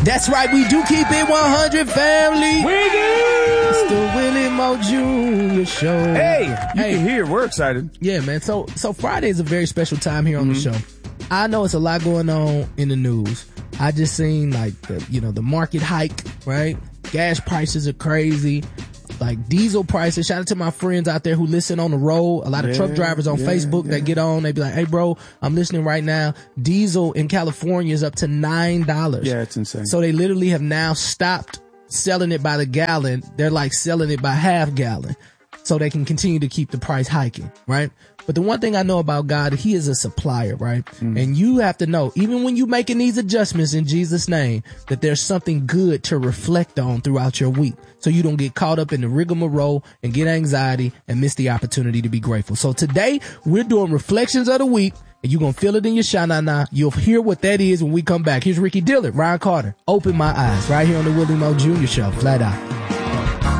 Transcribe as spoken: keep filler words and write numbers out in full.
That's right, we do keep it one hundred, family. We do. It's the Willie Mo Junior Show. Hey, you hey. can hear. We're excited. Yeah, man. So, so Friday is a very special time here on mm-hmm. the show. I know it's a lot going on in the news. I just seen like the, you know, the market hike, right? Gas prices are crazy. Like diesel prices. Shout out to my friends out there who listen on the road. A lot of yeah, truck drivers on yeah, Facebook yeah. that get on. They be like, hey bro, I'm listening right now. Diesel in California is up to nine dollars. Yeah, it's insane. So they literally have now stopped selling it by the gallon. They're like selling it by half gallon. So they can continue to keep the price hiking, right? But the one thing I know about God, he is a supplier, right? Mm. And you have to know, even when you're making these adjustments in Jesus' name, that there's something good to reflect on throughout your week. So you don't get caught up in the rigmarole and get anxiety and miss the opportunity to be grateful. So today we're doing reflections of the week, and you're going to feel it in your sha-na-na. You'll hear what that is when we come back. Here's Ricky Dillard, Ryan Carter. Open my eyes right here on the Willie Mo Junior Show. Flat out.